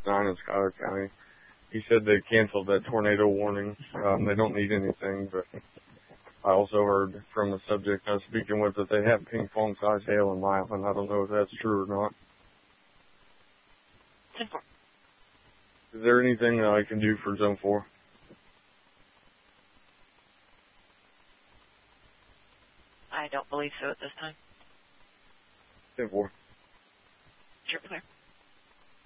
9 in Schuyler County. He said they canceled that tornado warning. They don't need anything, but I also heard from the subject I was speaking with that they have ping-pong-sized hail in my island. I don't know if that's true or not. 10-4. Is there anything that I can do for Zone 4? I don't believe so at this time. 10-4. Sure, clear.